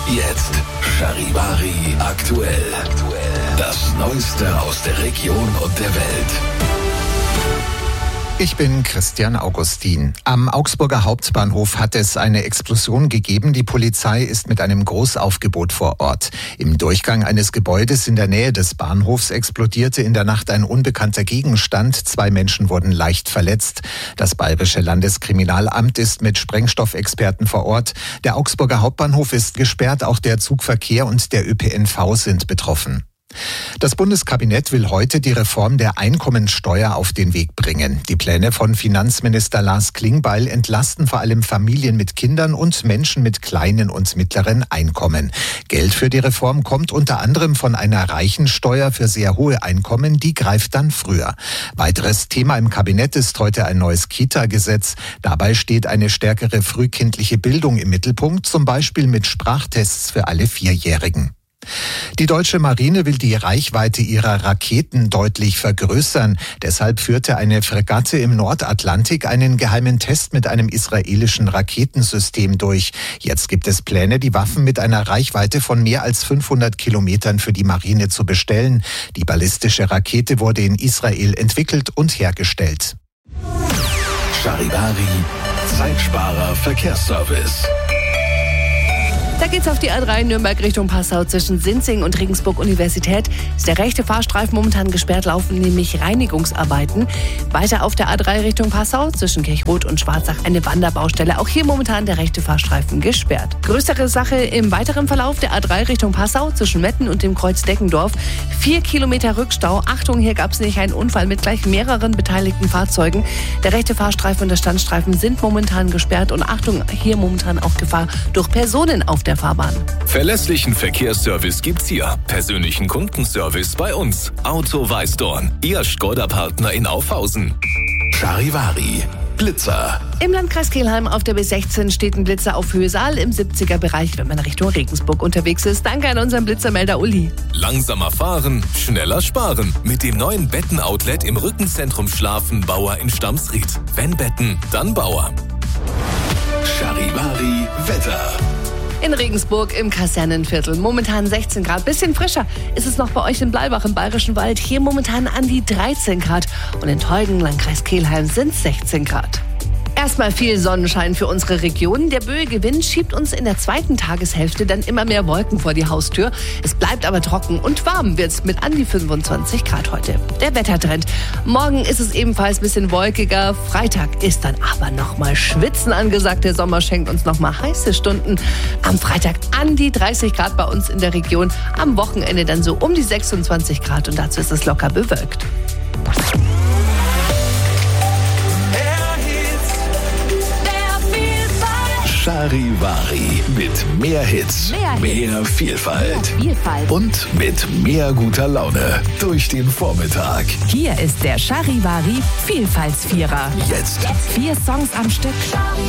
Jetzt Charivari aktuell. Das Neueste aus der Region und der Welt. Ich bin Christian Augustin. Am Augsburger Hauptbahnhof hat es eine Explosion gegeben. Die Polizei ist mit einem Großaufgebot vor Ort. Im Durchgang eines Gebäudes in der Nähe des Bahnhofs explodierte in der Nacht ein unbekannter Gegenstand. 2 Menschen wurden leicht verletzt. Das Bayerische Landeskriminalamt ist mit Sprengstoffexperten vor Ort. Der Augsburger Hauptbahnhof ist gesperrt. Auch der Zugverkehr und der ÖPNV sind betroffen. Das Bundeskabinett will heute die Reform der Einkommensteuer auf den Weg bringen. Die Pläne von Finanzminister Lars Klingbeil entlasten vor allem Familien mit Kindern und Menschen mit kleinen und mittleren Einkommen. Geld für die Reform kommt unter anderem von einer Reichensteuer für sehr hohe Einkommen, die greift dann früher. Weiteres Thema im Kabinett ist heute ein neues Kita-Gesetz. Dabei steht eine stärkere frühkindliche Bildung im Mittelpunkt, zum Beispiel mit Sprachtests für alle 4-Jährigen. Die deutsche Marine will die Reichweite ihrer Raketen deutlich vergrößern. Deshalb führte eine Fregatte im Nordatlantik einen geheimen Test mit einem israelischen Raketensystem durch. Jetzt gibt es Pläne, die Waffen mit einer Reichweite von mehr als 500 Kilometern für die Marine zu bestellen. Die ballistische Rakete wurde in Israel entwickelt und hergestellt. Charivari, Zeitsparer Verkehrsservice. Da geht's auf die A3 Nürnberg Richtung Passau zwischen Sinzing und Regensburg Universität. Ist der rechte Fahrstreifen momentan gesperrt, laufen nämlich Reinigungsarbeiten. Weiter auf der A3 Richtung Passau zwischen Kirchrot und Schwarzach eine Wanderbaustelle. Auch hier momentan der rechte Fahrstreifen gesperrt. Größere Sache im weiteren Verlauf der A3 Richtung Passau zwischen Metten und dem Kreuz Deckendorf. 4 Kilometer Rückstau. Achtung, hier gab es nämlich einen Unfall mit gleich mehreren beteiligten Fahrzeugen. Der rechte Fahrstreifen und der Standstreifen sind momentan gesperrt. Und Achtung, hier momentan auch Gefahr durch Personen auf der Fahrbahn. Verlässlichen Verkehrsservice gibt's hier. Persönlichen Kundenservice bei uns. Auto Weißdorn, Ihr Škoda-Partner in Aufhausen. Charivari, Blitzer. Im Landkreis Kelheim auf der B16 steht ein Blitzer auf Höhe Saal im 70er-Bereich, wenn man Richtung Regensburg unterwegs ist. Danke an unseren Blitzermelder Uli. Langsamer fahren, schneller sparen. Mit dem neuen Betten-Outlet im Rückenzentrum Schlafen Bauer in Stamsried. Wenn Betten, dann Bauer. Charivari Wetter. In Regensburg im Kasernenviertel. Momentan 16 Grad. Bisschen frischer ist es noch bei euch in Bleibach im Bayerischen Wald. Hier momentan an die 13 Grad. Und in Tolgen, Landkreis Kelheim, sind es 16 Grad. Erstmal viel Sonnenschein für unsere Region. Der Böe-Gewinn schiebt uns in der zweiten Tageshälfte dann immer mehr Wolken vor die Haustür. Es bleibt aber trocken und warm wird's mit an die 25 Grad heute. Der Wettertrend. Morgen ist es ebenfalls ein bisschen wolkiger. Freitag ist dann aber nochmal Schwitzen angesagt. Der Sommer schenkt uns nochmal heiße Stunden. Am Freitag an die 30 Grad bei uns in der Region. Am Wochenende dann so um die 26 Grad und dazu ist es locker bewölkt. Charivari mit mehr Hits, mehr Vielfalt und mit mehr guter Laune durch den Vormittag. Hier ist der Charivari Vielfaltsvierer. Jetzt 4 Songs am Stück.